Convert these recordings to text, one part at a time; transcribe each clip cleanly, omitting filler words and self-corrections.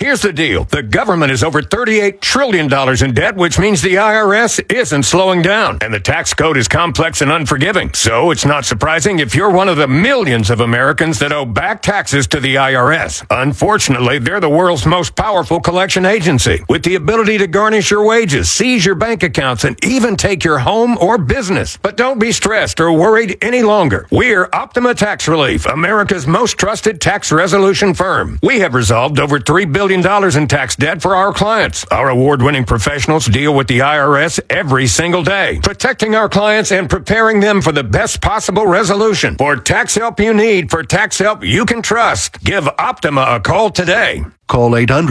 Here's the deal. The government is over $38 trillion in debt, which means the IRS isn't slowing down. And the tax code is complex and unforgiving. So it's not surprising if you're one of the millions of Americans that owe back taxes to the IRS. Unfortunately, they're the world's most powerful collection agency, with the ability to garnish your wages, seize your bank accounts, and even take your home or business. But don't be stressed or worried any longer. We're Optima Tax Relief, America's most trusted tax resolution firm. We have resolved over $3 billion in tax debt for our clients. Our award-winning professionals deal with the IRS every single day, protecting our clients and preparing them for the best possible resolution. For tax help you need, for tax help you can trust, give Optima a call today. Call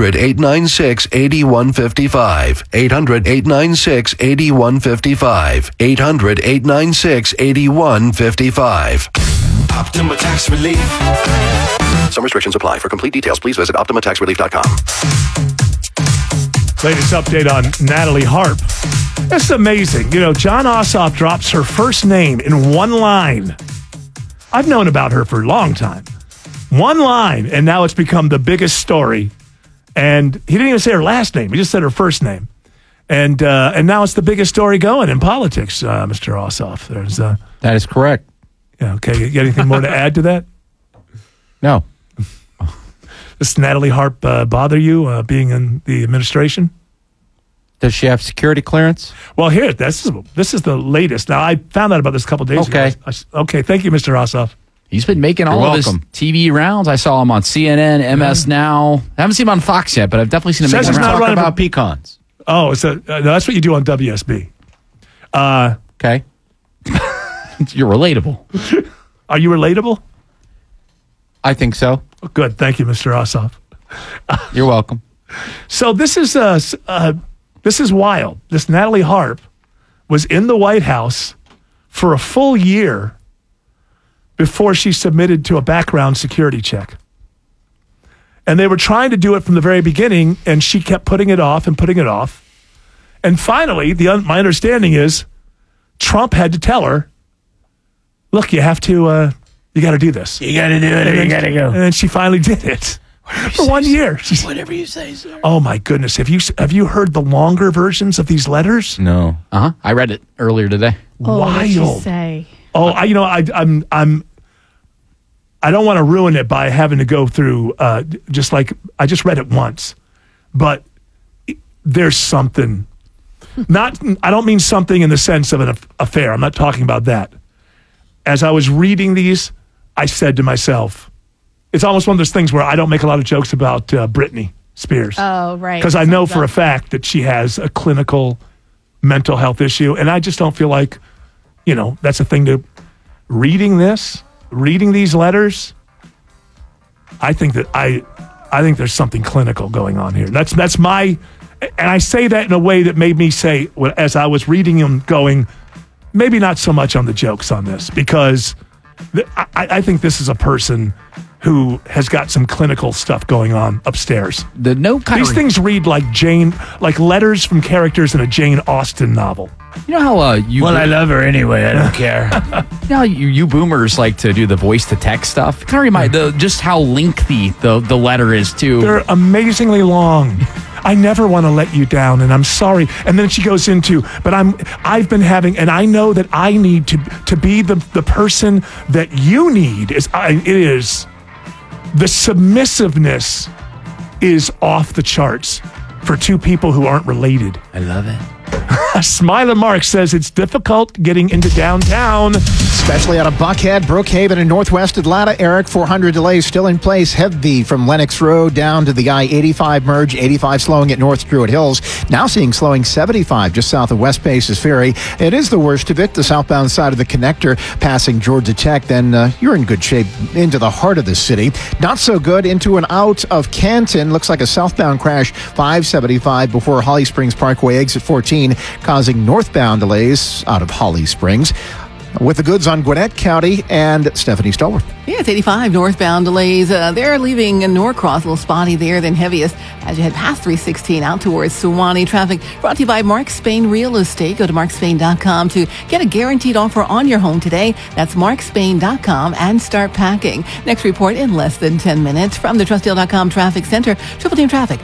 800-896-8155. 800-896-8155. 800-896-8155. Optima Tax Relief. Some restrictions apply. For complete details, please visit OptimaTaxRelief.com. Latest update on Natalie Harp. That's amazing. You know, Jon Ossoff drops her first name in one line. I've known about her for a long time. One line, and now it's become the biggest story. And he didn't even say her last name. He just said her first name. And now it's the biggest story going in politics, Mr. Ossoff. That is correct. Yeah, okay. You got anything more to add to that? No. Does Natalie Harp bother you being in the administration? Does she have security clearance? Well, here, this is the latest. Now, I found out about this a couple days ago. Okay, thank you, Mr. Ossoff. He's been making all of his TV rounds. I saw him on CNN, MS Now. I haven't seen him on Fox yet, but I've definitely seen him making rounds. Talk about pecans. Oh, so that's what you do on WSB. Okay. You're relatable. Are you relatable? I think so. Good. Thank you, Mr. Ossoff. You're welcome. So this is wild. This Natalie Harp was in the White House for a full year before she submitted to a background security check. And they were trying to do it from the very beginning, and she kept putting it off and putting it off. And finally, my understanding is Trump had to tell her, look, you got to do this. You got to do it, or you got to go. And then she finally did it for 1 year. Whatever you say, sir. Oh my goodness! Have you heard the longer versions of these letters? No. I read it earlier today. Oh, Wild. what'd she say? Oh, I don't want to ruin it by having to go through. Just like I just read it once, but there's something. I don't mean something in the sense of an affair. I'm not talking about that. As I was reading these, I said to myself, it's almost one of those things where I don't make a lot of jokes about Britney Spears. Oh, right. Because I know for a fact that she has a clinical mental health issue, and I just don't feel like, that's a thing to... Reading these letters, I think there's something clinical going on here. That's my... And I say that in a way that made me say, as I was reading them, going... Maybe not so much on the jokes on this, because I think this is a person who has got some clinical stuff going on upstairs. These things read like letters from characters in a Jane Austen novel. You know how I love her anyway. I don't care. You know how you boomers like to do the voice to text stuff? It kind of remind just how lengthy the letter is too. They're amazingly long. I never want to let you down, and I'm sorry. And then she goes into, but I've been having, and I know that I need to be the person that you need. It is the submissiveness is off the charts for two people who aren't related. I love it. Smiler Mark says it's difficult getting into downtown. Especially out of Buckhead, Brookhaven, and Northwest Atlanta. Eric, 400 delays still in place. Heavy from Lenox Road down to the I-85 merge. 85 slowing at North Druid Hills. Now seeing slowing 75 just south of West Paces Ferry. It is the worst of it. The southbound side of the connector passing Georgia Tech. Then you're in good shape into the heart of the city. Not so good into and out of Canton. Looks like a southbound crash. 575 before Holly Springs Parkway exit 14, causing northbound delays out of Holly Springs. With the goods on Gwinnett County and Stephanie Stallworth. Yeah, it's 85 northbound delays. They're leaving Norcross a little spotty there than heaviest as you head past 316 out towards Suwannee. Traffic brought to you by Mark Spain Real Estate. Go to markspain.com to get a guaranteed offer on your home today. That's markspain.com and start packing. Next report in less than 10 minutes from the Trustdale.com Traffic Center. Triple Team Traffic.